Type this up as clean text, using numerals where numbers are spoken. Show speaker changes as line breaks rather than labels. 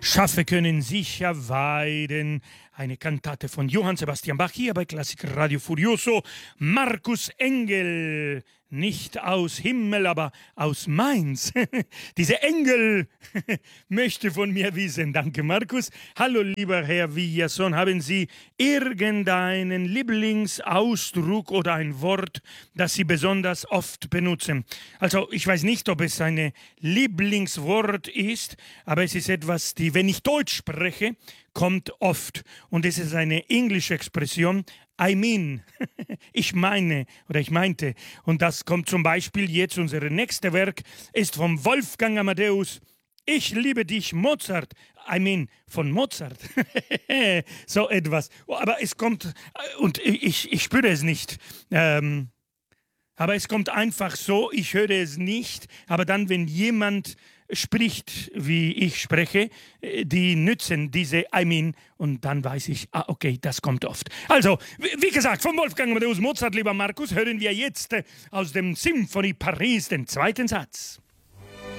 Schafe können sicher weiden. Eine Kantate von Johann Sebastian Bach hier bei Klassik Radio Furioso. Markus Engel, nicht aus Himmel, aber aus Mainz. Diese Engel möchte von mir wissen. Danke, Markus. Hallo, lieber Herr Villason. Haben Sie irgendeinen Lieblingsausdruck oder ein Wort, das Sie besonders oft benutzen? Also, ich weiß nicht, ob es ein Lieblingswort ist, aber es ist etwas, wenn ich Deutsch spreche, kommt oft. Und es ist eine englische Expression, I mean, ich meine oder ich meinte. Und das kommt zum Beispiel jetzt, unser nächstes Werk ist von Wolfgang Amadeus, Ich liebe dich, Mozart. I mean, von Mozart. So etwas. Aber es kommt, und ich spüre es nicht. Aber es kommt einfach so, ich höre es nicht. Aber dann, wenn jemand spricht, wie ich spreche, die nützen diese I mean und dann weiß ich, okay, das kommt oft. Also, wie gesagt, von Wolfgang Amadeus Mozart, lieber Markus, hören wir jetzt aus dem Symphonie Paris den zweiten Satz.